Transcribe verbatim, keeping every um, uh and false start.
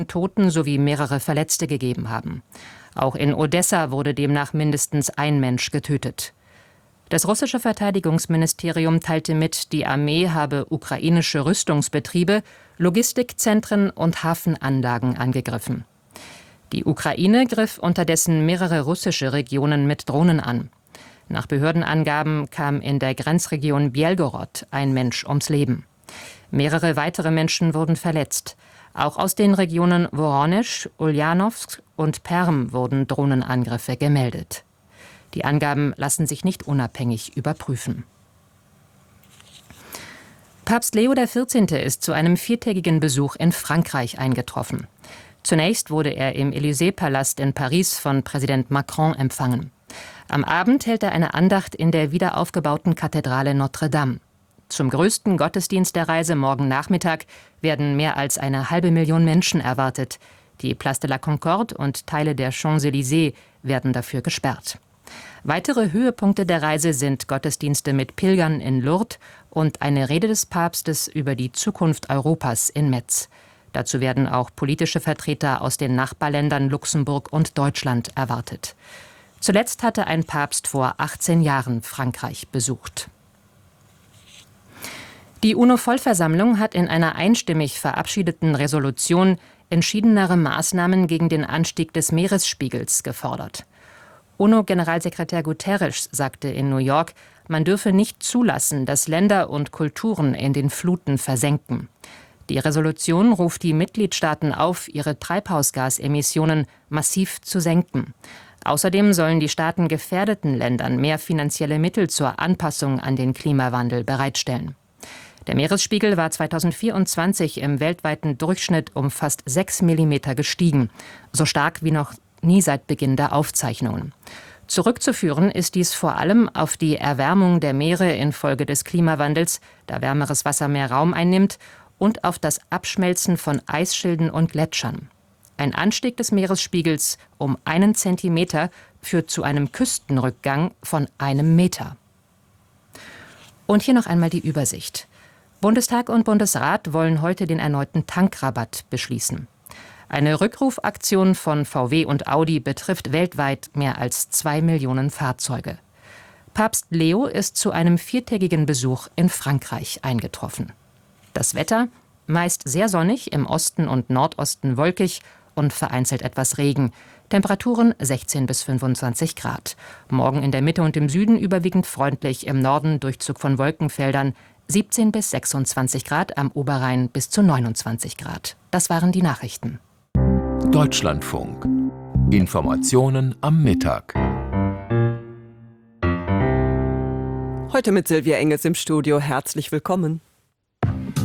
Toten sowie mehrere Verletzte gegeben haben. Auch in Odessa wurde demnach mindestens ein Mensch getötet. Das russische Verteidigungsministerium teilte mit, die Armee habe ukrainische Rüstungsbetriebe, Logistikzentren und Hafenanlagen angegriffen. Die Ukraine griff unterdessen mehrere russische Regionen mit Drohnen an. Nach Behördenangaben kam in der Grenzregion Bjelgorod ein Mensch ums Leben. Mehrere weitere Menschen wurden verletzt. Auch aus den Regionen Woronesch, Uljanowsk und Perm wurden Drohnenangriffe gemeldet. Die Angaben lassen sich nicht unabhängig überprüfen. Papst Leo der Vierzehnte ist zu einem viertägigen Besuch in Frankreich eingetroffen. Zunächst wurde er im Élysée-Palast in Paris von Präsident Macron empfangen. Am Abend hält er eine Andacht in der wiederaufgebauten Kathedrale Notre-Dame. Zum größten Gottesdienst der Reise morgen Nachmittag werden mehr als eine halbe Million Menschen erwartet. Die Place de la Concorde und Teile der Champs-Élysées werden dafür gesperrt. Weitere Höhepunkte der Reise sind Gottesdienste mit Pilgern in Lourdes und eine Rede des Papstes über die Zukunft Europas in Metz. Dazu werden auch politische Vertreter aus den Nachbarländern Luxemburg und Deutschland erwartet. Zuletzt hatte ein Papst vor achtzehn Jahren Frankreich besucht. Die UNO-Vollversammlung hat in einer einstimmig verabschiedeten Resolution entschiedenere Maßnahmen gegen den Anstieg des Meeresspiegels gefordert. UNO-Generalsekretär Guterres sagte in New York, man dürfe nicht zulassen, dass Länder und Kulturen in den Fluten versenken. Die Resolution ruft die Mitgliedstaaten auf, ihre Treibhausgasemissionen massiv zu senken. Außerdem sollen die Staaten gefährdeten Ländern mehr finanzielle Mittel zur Anpassung an den Klimawandel bereitstellen. Der Meeresspiegel war zweitausendvierundzwanzig im weltweiten Durchschnitt um fast sechs Millimeter gestiegen, so stark wie noch nie seit Beginn der Aufzeichnungen. Zurückzuführen ist dies vor allem auf die Erwärmung der Meere infolge des Klimawandels, da wärmeres Wasser mehr Raum einnimmt, und auf das Abschmelzen von Eisschilden und Gletschern. Ein Anstieg des Meeresspiegels um einen Zentimeter führt zu einem Küstenrückgang von einem Meter. Und hier noch einmal die Übersicht. Bundestag und Bundesrat wollen heute den erneuten Tankrabatt beschließen. Eine Rückrufaktion von V W und Audi betrifft weltweit mehr als zwei Millionen Fahrzeuge. Papst Leo ist zu einem viertägigen Besuch in Frankreich eingetroffen. Das Wetter? Meist sehr sonnig, im Osten und Nordosten wolkig und vereinzelt etwas Regen. Temperaturen sechzehn bis fünfundzwanzig Grad. Morgen in der Mitte und im Süden überwiegend freundlich, im Norden Durchzug von Wolkenfeldern, siebzehn bis sechsundzwanzig Grad, am Oberrhein bis zu neunundzwanzig Grad. Das waren die Nachrichten. Deutschlandfunk. Informationen am Mittag. Heute mit Silvia Engels im Studio. Herzlich willkommen.